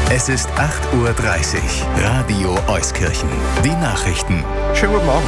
Es ist 8:30 Uhr. Radio Euskirchen. Die Nachrichten. Schönen guten Morgen.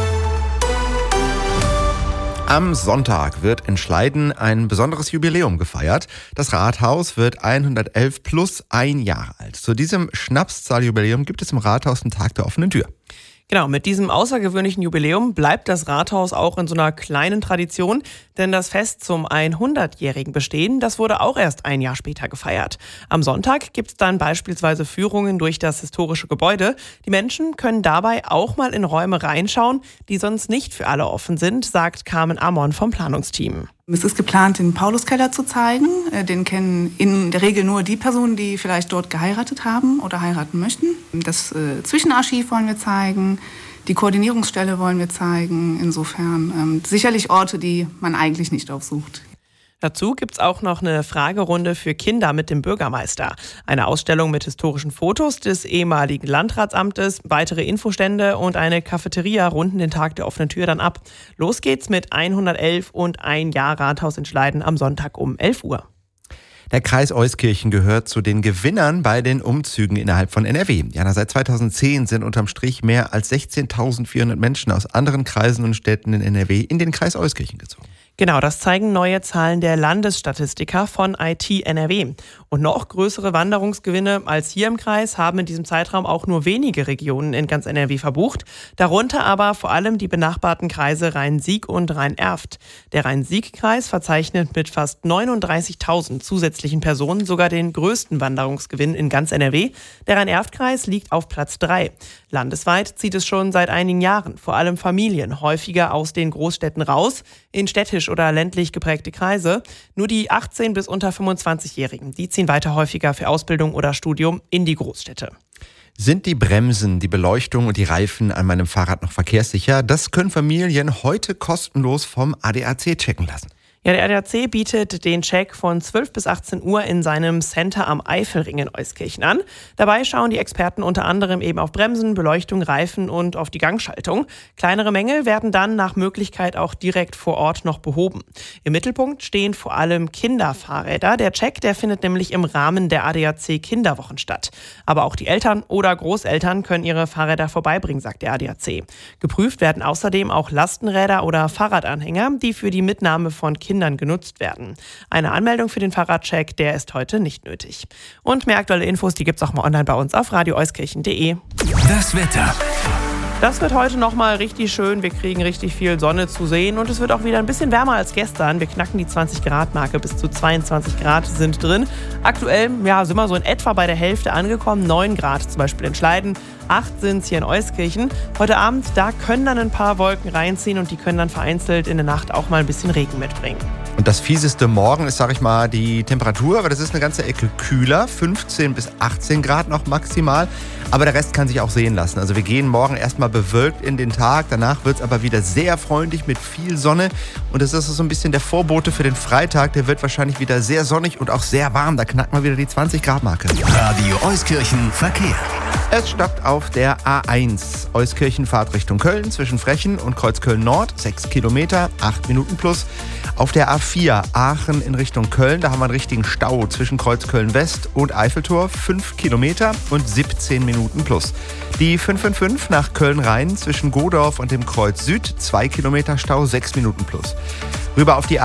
Am Sonntag wird in Schleiden ein besonderes Jubiläum gefeiert. Das Rathaus wird 111 plus 1 Jahre alt. Zu diesem Schnapszahljubiläum gibt es im Rathaus einen Tag der offenen Tür. Genau, mit diesem außergewöhnlichen Jubiläum bleibt das Rathaus auch in so einer kleinen Tradition, denn das Fest zum 100-jährigen Bestehen, das wurde auch erst ein Jahr später gefeiert. Am Sonntag gibt es dann beispielsweise Führungen durch das historische Gebäude. Die Menschen können dabei auch mal in Räume reinschauen, die sonst nicht für alle offen sind, sagt Carmen Amon vom Planungsteam. Es ist geplant, den Pauluskeller zu zeigen. Den kennen in der Regel nur die Personen, die vielleicht dort geheiratet haben oder heiraten möchten. Das Zwischenarchiv wollen wir zeigen, die Koordinierungsstelle wollen wir zeigen. Insofern sicherlich Orte, die man eigentlich nicht aufsucht. Dazu gibt's auch noch eine Fragerunde für Kinder mit dem Bürgermeister. Eine Ausstellung mit historischen Fotos des ehemaligen Landratsamtes, weitere Infostände und eine Cafeteria runden den Tag der offenen Tür dann ab. Los geht's mit 111 und 1 Jahr Rathaus in Schleiden am Sonntag um 11 Uhr. Der Kreis Euskirchen gehört zu den Gewinnern bei den Umzügen innerhalb von NRW. Ja, seit 2010 sind unterm Strich mehr als 16.400 Menschen aus anderen Kreisen und Städten in NRW in den Kreis Euskirchen gezogen. Genau, das zeigen neue Zahlen der Landesstatistiker von IT NRW. Und noch größere Wanderungsgewinne als hier im Kreis haben in diesem Zeitraum auch nur wenige Regionen in ganz NRW verbucht. Darunter aber vor allem die benachbarten Kreise Rhein-Sieg und Rhein-Erft. Der Rhein-Sieg-Kreis verzeichnet mit fast 39.000 zusätzlichen Personen sogar den größten Wanderungsgewinn in ganz NRW. Der Rhein-Erft-Kreis liegt auf Platz 3. Landesweit zieht es schon seit einigen Jahren vor allem Familien häufiger aus den Großstädten raus in städtisch oder ländlich geprägte Kreise. Nur die 18- bis unter 25-Jährigen, die ziehen weiter häufiger für Ausbildung oder Studium in die Großstädte. Sind die Bremsen, die Beleuchtung und die Reifen an meinem Fahrrad noch verkehrssicher? Das können Familien heute kostenlos vom ADAC checken lassen. Ja, der ADAC bietet den Check von 12 bis 18 Uhr in seinem Center am Eifelring in Euskirchen an. Dabei schauen die Experten unter anderem eben auf Bremsen, Beleuchtung, Reifen und auf die Gangschaltung. Kleinere Mängel werden dann nach Möglichkeit auch direkt vor Ort noch behoben. Im Mittelpunkt stehen vor allem Kinderfahrräder. Der Check, der findet nämlich im Rahmen der ADAC Kinderwochen statt. Aber auch die Eltern oder Großeltern können ihre Fahrräder vorbeibringen, sagt der ADAC. Geprüft werden außerdem auch Lastenräder oder Fahrradanhänger, die für die Mitnahme von Kindern genutzt werden. Eine Anmeldung für den Fahrradcheck, der ist heute nicht nötig. Und mehr aktuelle Infos, die gibt's auch mal online bei uns auf radioeuskirchen.de. Das Wetter. Das wird heute nochmal richtig schön. Wir kriegen richtig viel Sonne zu sehen und es wird auch wieder ein bisschen wärmer als gestern. Wir knacken die 20-Grad-Marke, bis zu 22 Grad sind drin. Aktuell sind wir so in etwa bei der Hälfte angekommen. 9 Grad zum Beispiel in Schleiden, 8 sind es hier in Euskirchen. Heute Abend, da können dann ein paar Wolken reinziehen und die können dann vereinzelt in der Nacht auch mal ein bisschen Regen mitbringen. Und das fieseste morgen ist, sag ich mal, die Temperatur, aber das ist eine ganze Ecke kühler, 15 bis 18 Grad noch maximal, aber der Rest kann sich auch sehen lassen. Also wir gehen morgen erstmal bewölkt in den Tag, danach wird es aber wieder sehr freundlich mit viel Sonne und das ist so ein bisschen der Vorbote für den Freitag, der wird wahrscheinlich wieder sehr sonnig und auch sehr warm, da knacken wir wieder die 20 Grad Marke. Radio Euskirchen Verkehr. Es stoppt auf der A1 Euskirchen Fahrt Richtung Köln zwischen Frechen und Kreuzköln Nord, 6 Kilometer, 8 Minuten plus. Auf der A4 Aachen in Richtung Köln, da haben wir einen richtigen Stau zwischen Kreuzköln West und Eiffeltor, 5 Kilometer und 17 Minuten plus. Die 555 nach Köln-Rhein zwischen Godorf und dem Kreuz Süd, 2 Kilometer Stau, 6 Minuten plus. Rüber auf die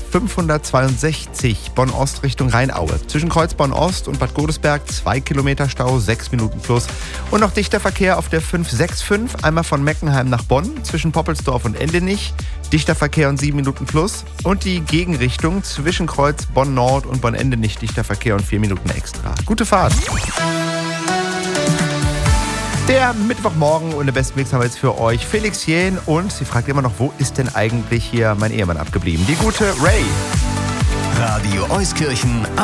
A562 Bonn-Ost Richtung Rheinaue. Zwischen Kreuz Bonn-Ost und Bad Godesberg 2 Kilometer Stau, 6 Minuten plus. Und noch dichter Verkehr auf der 565, einmal von Meckenheim nach Bonn, zwischen Poppelsdorf und Endenich. Dichter Verkehr und 7 Minuten plus. Und die Gegenrichtung zwischen Kreuz Bonn-Nord und Bonn-Endenich, dichter Verkehr und 4 Minuten extra. Gute Fahrt! Der Mittwochmorgen und der besten Mix haben wir jetzt für euch Felix Jähn und sie fragt immer noch, wo ist denn eigentlich hier mein Ehemann abgeblieben? Die gute Ray. Radio Euskirchen